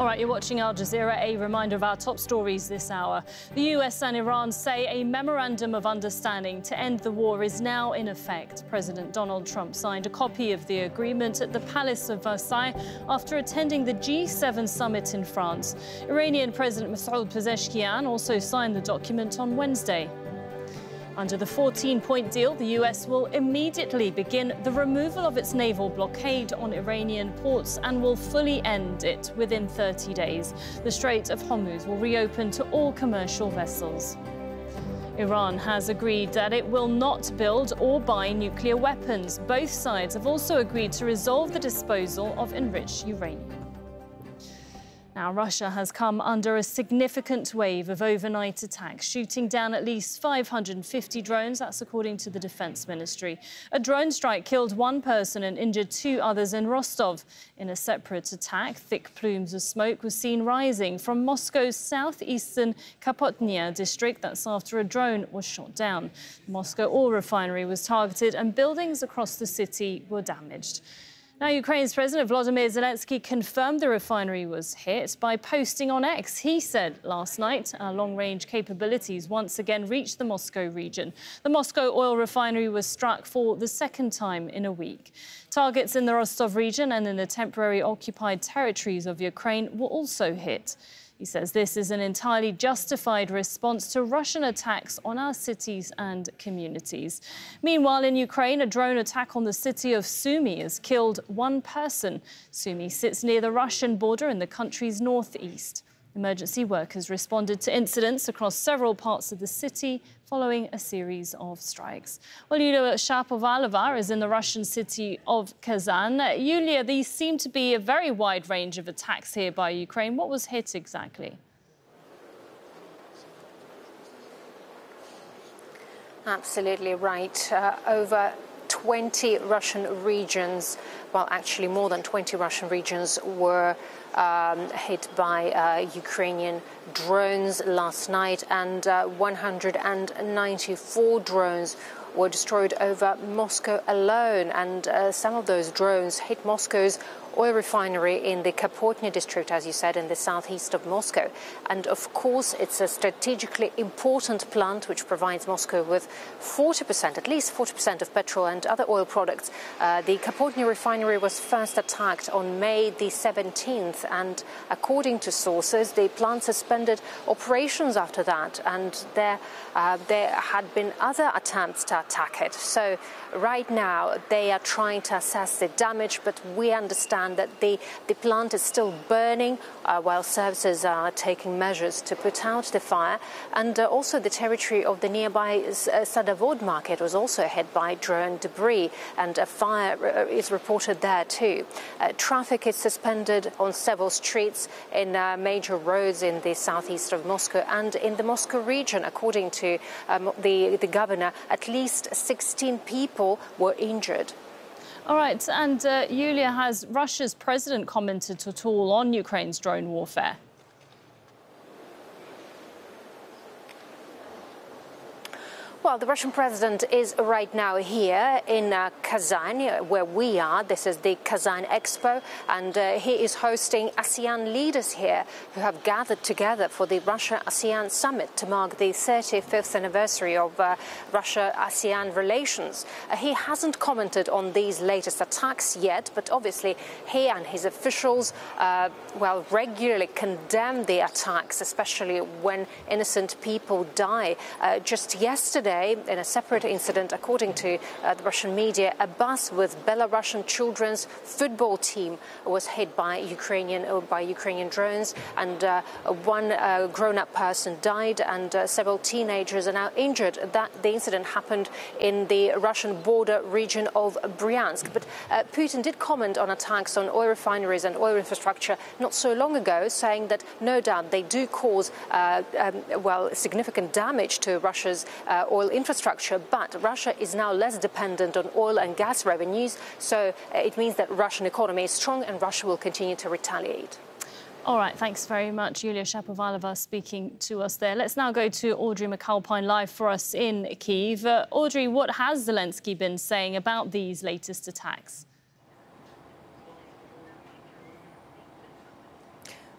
All right, you're watching Al Jazeera. A reminder of our top stories this hour. The US and Iran say a memorandum of understanding to end the war is now in effect. President Donald Trump signed a copy of the agreement at the Palace of Versailles after attending the G7 summit in France. Iranian President Masoud Pezeshkian also signed the document on Wednesday. Under the 14-point deal, the US will immediately begin the removal of its naval blockade on Iranian ports and will fully end it within 30 days. The Strait of Hormuz will reopen to all commercial vessels. Iran has agreed that it will not build or buy nuclear weapons. Both sides have also agreed to resolve the disposal of enriched uranium. Now, Russia has come under a significant wave of overnight attacks, shooting down at least 550 drones. That's according to the Defense Ministry. A drone strike killed one person and injured two others in Rostov. In a separate attack, thick plumes of smoke were seen rising from Moscow's southeastern Kapotnia district. That's after a drone was shot down. The Moscow oil refinery was targeted and buildings across the city were damaged. Now, Ukraine's President Volodymyr Zelensky confirmed the refinery was hit by posting on X. He said last night our long-range capabilities once again reached the Moscow region. The Moscow oil refinery was struck for the second time in a week. Targets in the Rostov region and in the temporary occupied territories of Ukraine were also hit. He says this is an entirely justified response to Russian attacks on our cities and communities. Meanwhile, in Ukraine, a drone attack on the city of Sumy has killed one person. Sumy sits near the Russian border in the country's northeast. Emergency workers responded to incidents across several parts of the city following a series of strikes. Well, Yulia Shapovalova is in the Russian city of Kazan. Yulia, these seem to be a very wide range of attacks here by Ukraine. What was hit exactly? Absolutely right. Over 20 Russian regions, well, actually more than 20 Russian regions were hit by Ukrainian drones last night, and 194 drones were destroyed over Moscow alone. And some of those drones hit Moscow's oil refinery in the Kapotnia district, as you said, in the southeast of Moscow. And of course, it's a strategically important plant which provides Moscow with 40%, at least 40% of petrol and other oil products. The Kapotnia refinery was first attacked on May the 17th, and according to sources, the plant suspended operations after that, and there had been other attempts to attack it. So right now, they are trying to assess the damage, but we understand that the plant is still burning while services are taking measures to put out the fire. And also the territory of the nearby Sadovod market was also hit by drone debris, and a fire is reported there too. Traffic is suspended on several streets in major roads in the southeast of Moscow and in the Moscow region. According to the governor, at least 16 people were injured. All right, and Yulia, has Russia's president commented at all on Ukraine's drone warfare? Well, the Russian president is right now here in Kazan, where we are. This is the Kazan Expo, and he is hosting ASEAN leaders here who have gathered together for the Russia-ASEAN summit to mark the 35th anniversary of Russia-ASEAN relations. He hasn't commented on these latest attacks yet, but obviously he and his officials, regularly condemn the attacks, especially when innocent people die. Just yesterday, in a separate incident, according to the Russian media, a bus with Belarusian children's football team was hit by Ukrainian drones, and one grown-up person died, and several teenagers are now injured. The incident happened in the Russian border region of Bryansk. But Putin did comment on attacks on oil refineries and oil infrastructure not so long ago, saying that no doubt they do cause significant damage to Russia's oil infrastructure, but Russia is now less dependent on oil and gas revenues, so it means that Russian economy is strong and Russia will continue to retaliate. All right, thanks very much, Yulia Shapovalova, speaking to us there. Let's now go to Audrey McAlpine live for us in Kyiv. Audrey, what has Zelensky been saying about these latest attacks?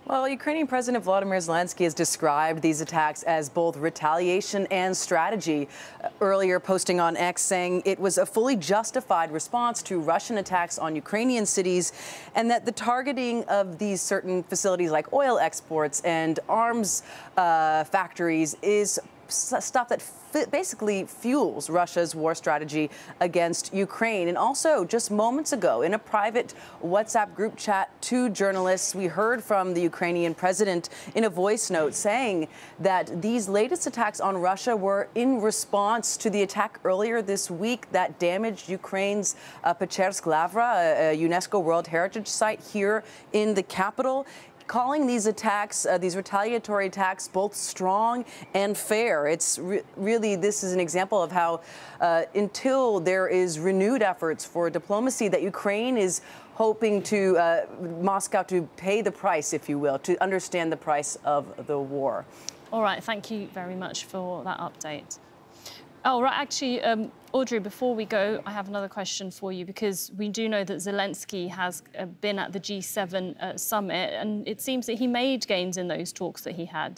Well, Ukrainian President Volodymyr Zelensky has described these attacks as both retaliation and strategy. Earlier posting on X saying it was a fully justified response to Russian attacks on Ukrainian cities, and that the targeting of these certain facilities like oil exports and arms factories is stuff that basically fuels Russia's war strategy against Ukraine. And also, just moments ago, in a private WhatsApp group chat to journalists, we heard from the Ukrainian president in a voice note saying that these latest attacks on Russia were in response to the attack earlier this week that damaged Ukraine's Pechersk Lavra, a UNESCO World Heritage Site here in the capital, calling these attacks, these retaliatory attacks, both strong and fair. It's really, this is an example of how until there is renewed efforts for diplomacy, that Ukraine is hoping to Moscow to pay the price, if you will, to understand the price of the war. All right, thank you very much for that update. Oh, right, actually, Audrey, before we go, I have another question for you, because we do know that Zelensky has been at the G7 summit, and it seems that he made gains in those talks that he had.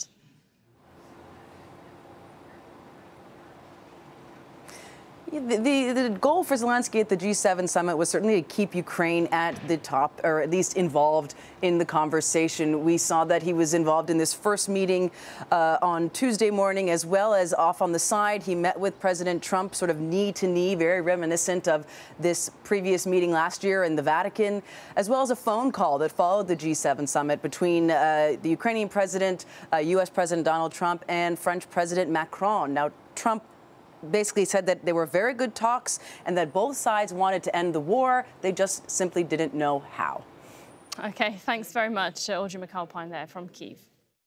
The goal for Zelensky at the G7 summit was certainly to keep Ukraine at the top, or at least involved in the conversation. We saw that he was involved in this first meeting on Tuesday morning, as well as off on the side. He met with President Trump sort of knee to knee, very reminiscent of this previous meeting last year in the Vatican, as well as a phone call that followed the G7 summit between the Ukrainian president, U.S. President Donald Trump, and French President Macron. Now, Trump basically said that they were very good talks and that both sides wanted to end the war. They just simply didn't know how. OK, thanks very much, Audrey McAlpine there from Kyiv.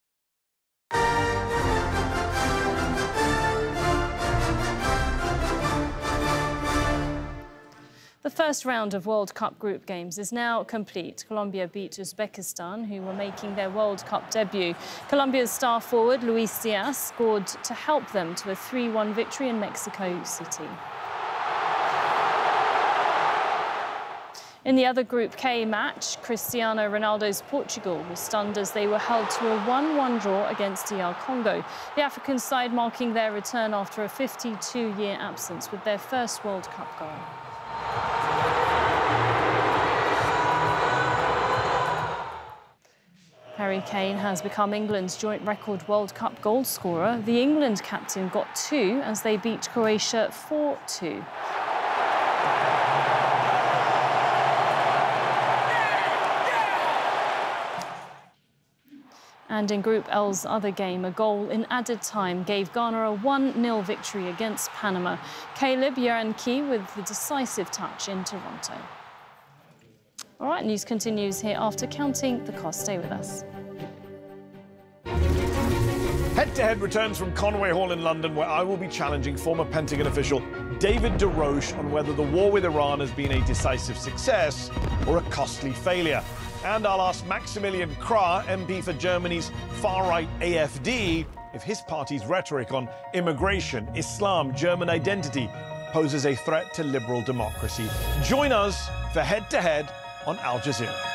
The first round of World Cup group games is now complete. Colombia beat Uzbekistan, who were making their World Cup debut. Colombia's star forward, Luis Diaz, scored to help them to a 3-1 victory in Mexico City. In the other Group K match, Cristiano Ronaldo's Portugal was stunned as they were held to a 1-1 draw against DR Congo. The African side marking their return after a 52-year absence with their first World Cup goal. Harry Kane has become England's joint record World Cup goal scorer. The England captain got 2 as they beat Croatia 4-2. And in Group L's other game, a goal in added time gave Ghana a 1-0 victory against Panama. Caleb Yaranki with the decisive touch in Toronto. All right, news continues here after counting the cost. Stay with us. Head to Head returns from Conway Hall in London, where I will be challenging former Pentagon official David DeRoche on whether the war with Iran has been a decisive success or a costly failure. And I'll ask Maximilian Krah, MP for Germany's far-right AfD, if his party's rhetoric on immigration, Islam, German identity poses a threat to liberal democracy. Join us for Head to Head on Al Jazeera.